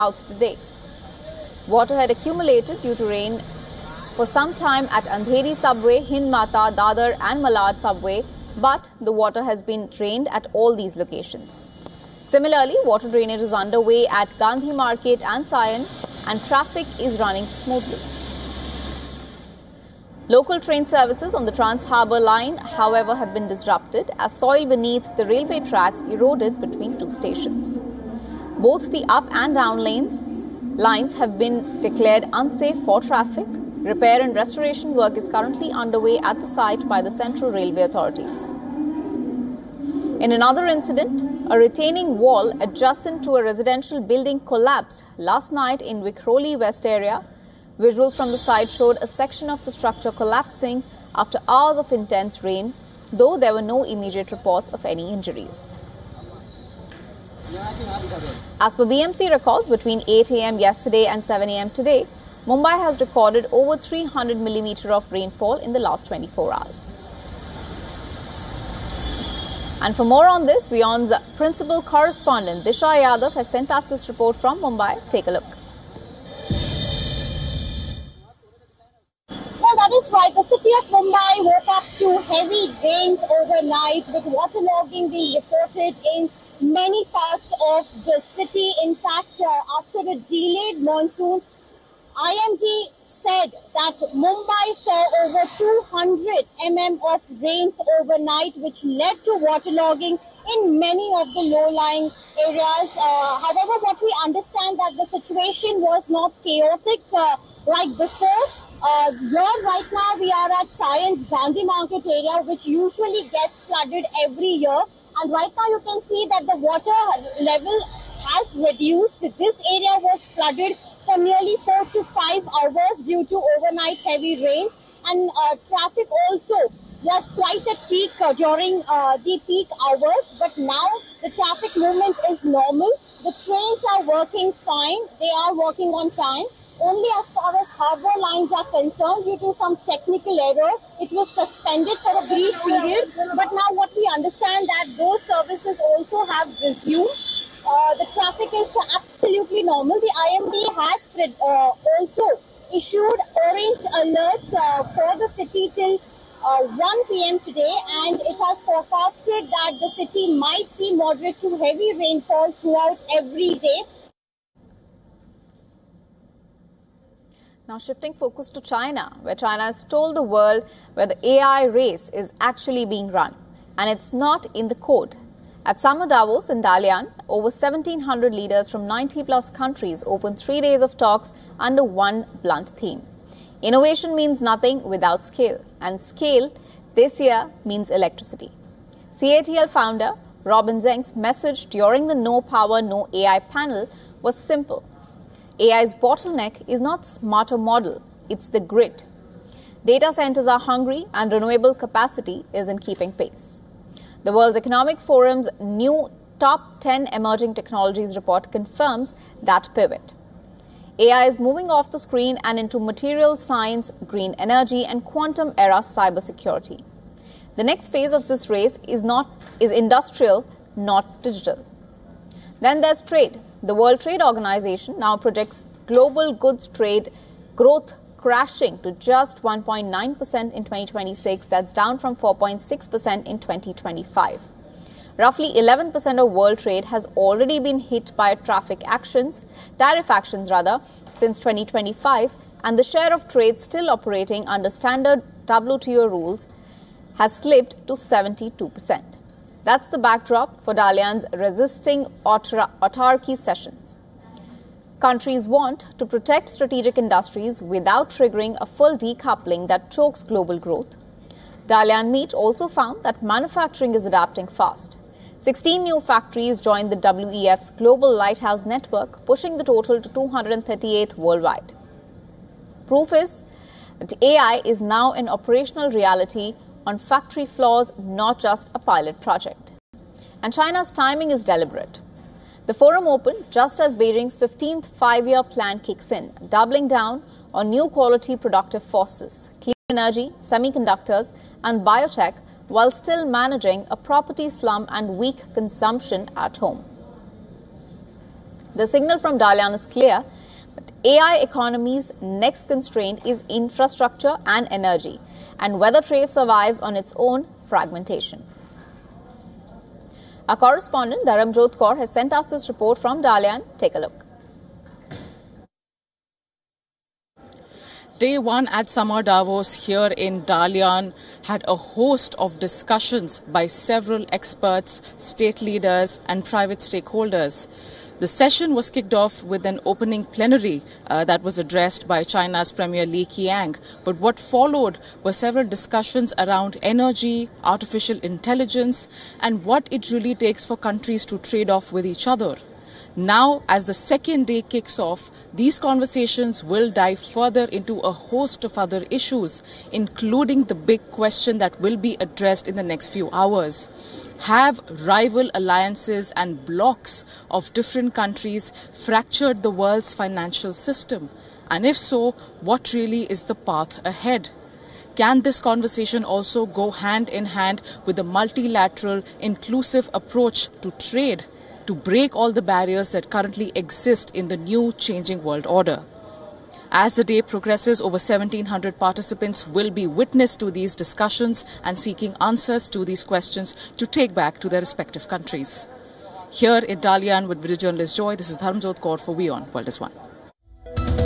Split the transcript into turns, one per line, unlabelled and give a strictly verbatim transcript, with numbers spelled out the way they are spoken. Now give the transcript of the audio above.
south today. Water had accumulated due to rain for some time at Andheri subway, Hind Mata, Dadar and Malad subway, but the water has been drained at all these locations. Similarly, water drainage is underway at Gandhi Market and Sion, and traffic is running smoothly. Local train services on the Trans-Harbour line, however, have been disrupted as soil beneath the railway tracks eroded between two stations. Both the up and down lanes lines have been declared unsafe for traffic. Repair and restoration work is currently underway at the site by the Central Railway authorities. In another incident, a retaining wall adjacent to a residential building collapsed last night in Vikhroli West area. Visuals from the site showed a section of the structure collapsing after hours of intense rain, though there were no immediate reports of any injuries. As per B M C records, between eight a m yesterday and seven a m today, Mumbai has recorded over three hundred millimeters of rainfall in the last twenty-four hours. And for more on this, WION's principal correspondent Disha Yadav has sent us this report from Mumbai. Take a look.
Well, that is right. The city of Mumbai woke up to heavy rains overnight, with waterlogging being reported in many parts of the city. In fact, uh, after a delayed monsoon, I M D said that Mumbai saw over two hundred millimeters of rains overnight, which led to waterlogging in many of the low-lying areas. Uh, however, what we understand that the situation was not chaotic uh, like before. Uh, here right now we are at Sion's Gandhi Market area, which usually gets flooded every year. And right now you can see that the water level has reduced. This area was flooded for nearly four to five hours due to overnight heavy rains, and uh, traffic also was quite at peak uh, during uh, the peak hours. But now the traffic movement is normal. The trains are working fine. They are working on time. Only as far as harbour lines are concerned, due to some technical error, it was suspended for a brief period. But now what we understand that those services also have resumed. Uh, the traffic is absolutely normal. The I M D has uh, also issued orange alert uh, for the city till uh, one p m today, and it has forecasted that the city might see moderate to heavy rainfall throughout every day.
Now shifting focus to China, where China has told the world where the A I race is actually being run, and it's not in the code. At Summer Davos in Dalian, over seventeen hundred leaders from ninety plus countries opened three days of talks under one blunt theme. Innovation means nothing without scale, and scale this year means electricity. C A T L founder Robin Zeng's message during the No Power, No A I panel was simple. A I's bottleneck is not smarter model, it's the grid. Data centers are hungry and renewable capacity isn't keeping pace. The World Economic Forum's new Top ten Emerging Technologies report confirms that pivot. A I is moving off the screen and into material science, green energy and quantum era cybersecurity. The next phase of this race is not is industrial, not digital. Then there's trade. The World Trade Organization now projects global goods trade growth crashing to just one point nine percent in twenty twenty-six. That's down from four point six percent in twenty twenty-five. Roughly eleven percent of world trade has already been hit by traffic actions, tariff actions rather, since twenty twenty-five, and the share of trade still operating under standard W T O rules has slipped to seventy-two percent. That's the backdrop for Dalian's Resisting Autarky sessions. Countries want to protect strategic industries without triggering a full decoupling that chokes global growth. Dalian Meet also found that manufacturing is adapting fast. sixteen new factories joined the W E F's Global Lighthouse Network, pushing the total to two hundred thirty-eight worldwide. Proof is that A I is now an operational reality on factory floors, not just a pilot project. And China's timing is deliberate. The forum opened just as Beijing's fifteenth five-year plan kicks in, doubling down on new quality productive forces, clean energy, semiconductors and biotech, while still managing a property slump and weak consumption at home. The signal from Dalian is clear. But A I economy's next constraint is infrastructure and energy, and whether trade survives on its own fragmentation. Our correspondent Dharamjot Kaur has sent us this report from Dalian. Take a look.
Day one at Summer Davos here in Dalian had a host of discussions by several experts, state leaders and private stakeholders. The session was kicked off with an opening plenary uh, that was addressed by China's Premier Li Qiang. But what followed were several discussions around energy, artificial intelligence, and what it really takes for countries to trade off with each other. Now, as the second day kicks off, these conversations will dive further into a host of other issues, including the big question that will be addressed in the next few hours. Have rival alliances and blocs of different countries fractured the world's financial system? And if so, what really is the path ahead? Can this conversation also go hand in hand with a multilateral, inclusive approach to trade, to break all the barriers that currently exist in the new changing world order? As the day progresses, over seventeen hundred participants will be witness to these discussions and seeking answers to these questions to take back to their respective countries. Here in Dalian with video journalist Joy, this is Dharamjot Kaur for WION World is One.